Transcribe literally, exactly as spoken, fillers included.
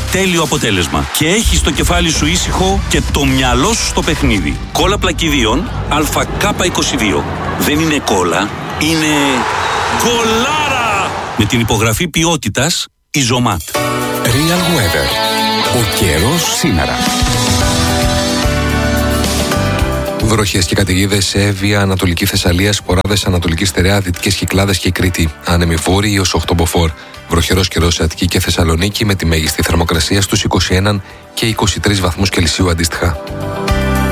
τέλειο αποτέλεσμα. Και έχεις το κεφάλι σου ήσυχο και το μυαλό σου στο παιχνίδι. Κόλλα πλακιδίων Α Κ είκοσι δύο. Δεν είναι κόλλα, είναι κολάρα! Με την υπογραφή ποιότητας Ιζωμάτ. Real Weather. Ο καιρός σήμερα. Βροχές και καταιγίδες σε Εύβοια, Ανατολική Θεσσαλία, Σποράδες, Ανατολική Στερεά, Δυτικές Κυκλάδες και Κρήτη. Άνεμη βόρειοι έως οκτώ μποφόρ. Βροχερός καιρός σε Αττική και Θεσσαλονίκη με τη μέγιστη θερμοκρασία στους είκοσι ένα και είκοσι τρεις βαθμούς Κελσίου αντίστοιχα.